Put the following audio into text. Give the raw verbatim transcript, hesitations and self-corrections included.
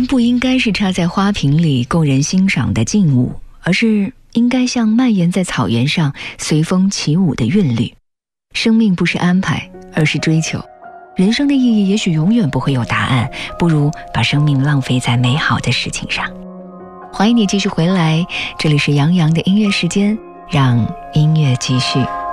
人不应该是插在花瓶里供人欣赏的静物，而是应该像蔓延在草原上随风起舞的韵律。生命不是安排，而是追求。人生的意义也许永远不会有答案，不如把生命浪费在美好的事情上。欢迎你继续回来，这里是杨洋的音乐时间，让音乐继续。